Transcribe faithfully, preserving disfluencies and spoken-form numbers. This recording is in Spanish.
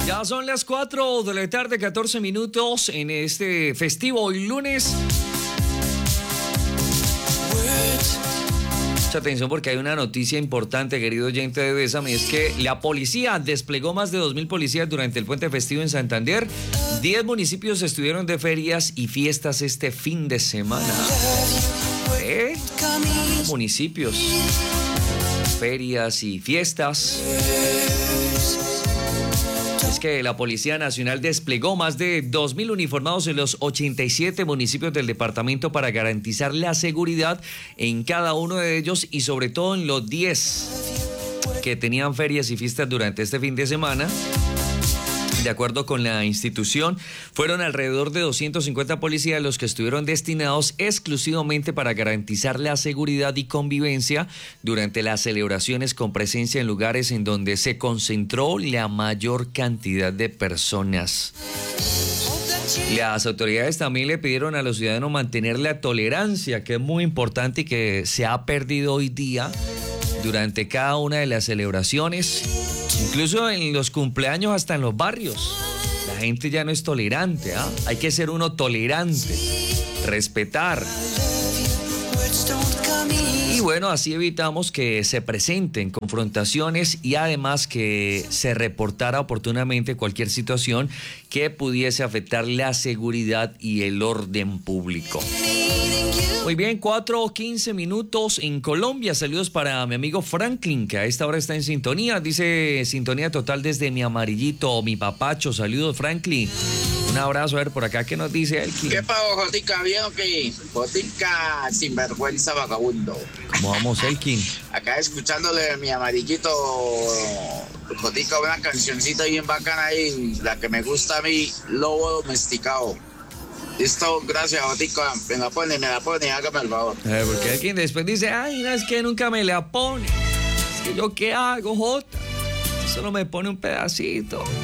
Ya son las cuatro de la tarde, catorce minutos en este festivo hoy lunes. Mucha atención porque hay una noticia importante, querido oyente de Bésame, es que la policía desplegó más de dos mil policías durante el puente festivo en Santander. diez municipios estuvieron de ferias y fiestas este fin de semana. ¿Eh? Municipios, ferias y fiestas. Es que la Policía Nacional desplegó más de dos mil uniformados en los ochenta y siete municipios del departamento para garantizar la seguridad en cada uno de ellos y sobre todo en los diez que tenían ferias y fiestas durante este fin de semana. De acuerdo con la institución, fueron alrededor de doscientos cincuenta policías los que estuvieron destinados exclusivamente para garantizar la seguridad y convivencia durante las celebraciones con presencia en lugares en donde se concentró la mayor cantidad de personas. Las autoridades también le pidieron a los ciudadanos mantener la tolerancia, que es muy importante y que se ha perdido hoy día durante cada una de las celebraciones. Incluso en los cumpleaños, hasta en los barrios, la gente ya no es tolerante, ¿eh? Hay que ser uno tolerante, respetar. Y bueno, así evitamos que se presenten confrontaciones y además que se reportara oportunamente cualquier situación que pudiese afectar la seguridad y el orden público. Muy bien, cuatro o quince minutos en Colombia. Saludos para mi amigo Franklin, que a esta hora está en sintonía. Dice sintonía total desde mi amarillito, mi papacho. Saludos, Franklin. Un abrazo. A ver, por acá, ¿qué nos dice Elkin? ¿Qué pago, Jotica? ¿Bien o qué? Jotica sinvergüenza vagabundo. ¿Cómo vamos, Elkin? Acá escuchándole mi amarillito, Jotica, una cancioncita bien bacana ahí, la que me gusta a mí, Lobo Domesticado. Listo, gracias, Jotica. Me la pone, me la pone, hágame el favor. A ver, porque alguien después dice, ay, no, es que nunca me la pone. Es que yo, ¿qué hago, Jota? Solo me pone un pedacito.